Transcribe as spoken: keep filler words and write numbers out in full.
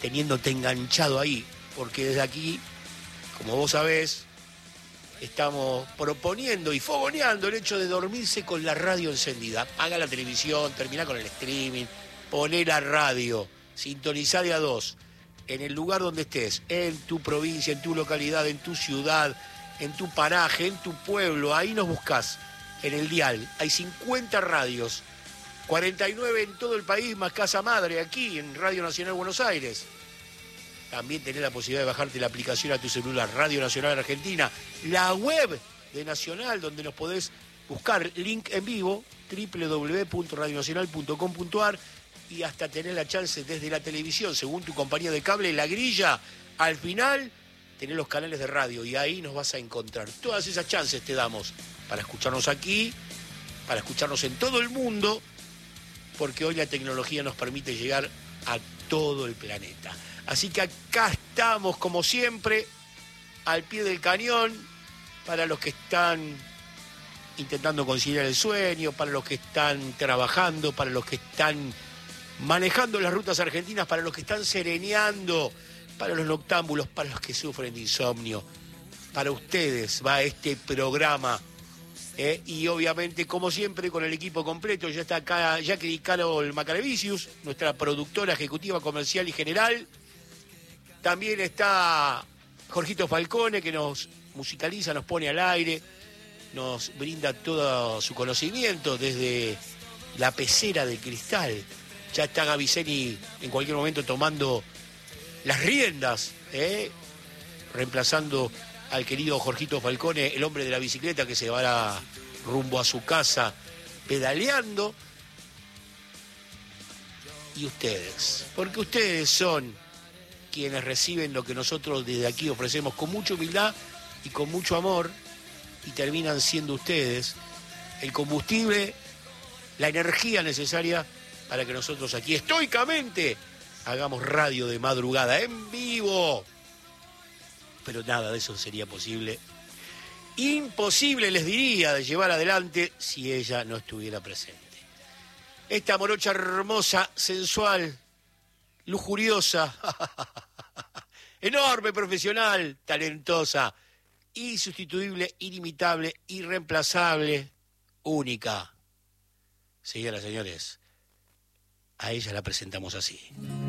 teniéndote enganchado ahí, porque desde aquí, como vos sabés, estamos proponiendo y fogoneando el hecho de dormirse con la radio encendida. Apaga la televisión, termina con el streaming, poné la radio, sintonizá de a dos, en el lugar donde estés, en tu provincia, en tu localidad, en tu ciudad, en tu paraje, en tu pueblo, ahí nos buscás, en el dial. Hay cincuenta radios, cuarenta y nueve en todo el país, más Casa Madre, aquí en Radio Nacional Buenos Aires. También tenés la posibilidad de bajarte la aplicación a tu celular, Radio Nacional Argentina, la web de Nacional, donde nos podés buscar, link en vivo, doble u doble u doble u punto radio nacional punto com punto a r, y hasta tener la chance desde la televisión, según tu compañía de cable, la grilla, al final tenés los canales de radio y ahí nos vas a encontrar. Todas esas chances te damos para escucharnos aquí, para escucharnos en todo el mundo, porque hoy la tecnología nos permite llegar a todo el planeta. Así que acá estamos, como siempre, al pie del cañón, para los que están intentando conciliar el sueño, para los que están trabajando, para los que están manejando las rutas argentinas, para los que están sereneando, para los noctámbulos, para los que sufren de insomnio. Para ustedes va este programa. Eh, y obviamente, como siempre, con el equipo completo. Ya está acá Jackie Carol Macarevicius, nuestra productora ejecutiva, comercial y general. También está Jorgito Falcone, que nos musicaliza, nos pone al aire, nos brinda todo su conocimiento desde la pecera de cristal. Ya está Gaviceni en cualquier momento tomando las riendas, ¿eh? reemplazando al querido Jorgito Falcone, el hombre de la bicicleta que se va rumbo a su casa pedaleando. Y ustedes, porque ustedes son quienes reciben lo que nosotros desde aquí ofrecemos con mucha humildad y con mucho amor, y terminan siendo ustedes el combustible, la energía necesaria para que nosotros aquí estoicamente hagamos radio de madrugada en vivo. Pero nada de eso sería posible, imposible les diría, de llevar adelante si ella no estuviera presente. Esta morocha hermosa, sensual, lujuriosa, enorme, profesional, talentosa, insustituible, inimitable, irreemplazable, única. Señoras y señores, a ella la presentamos así.